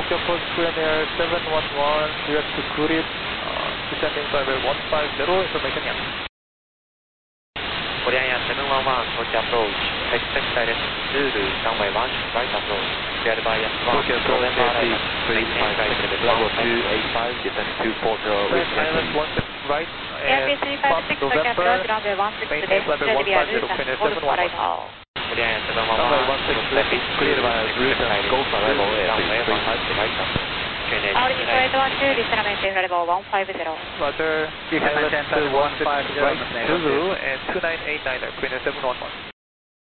Tokyo Post Korean Air 711, direct to Kurip, descending flight level 150, information yes. Korean Air 711, Tokyo approach, expect direct to runway 1, right approach, cleared by Tokyo approach, please, level 285, descending to 40, Island 16 right, and Airbus 356, Tokyo approach, runway 16 maintain left, flight level cleared via 150, route Korean Air and Golf 711. arrival. Korean Air 711, runway 16 left, cleared via route and Golf arrival, runway 1, 35. right approach. Audi 2812, descend maintain flight level 150. Roger, Descend Island maintain flight level 150, right, Zulu, and 2989, Korean Air 711.